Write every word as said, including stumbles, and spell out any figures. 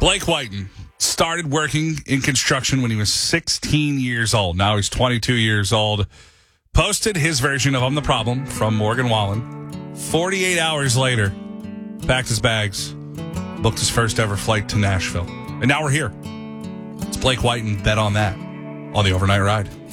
Blake Whiten started working in construction when he was sixteen years old. Now he's twenty-two years old. Posted his version of I'm the Problem from Morgan Wallen. forty-eight hours later, packed his bags, booked his first ever flight to Nashville. And now we're here. It's Blake Whiten, bet on that, on the Overnight Ride.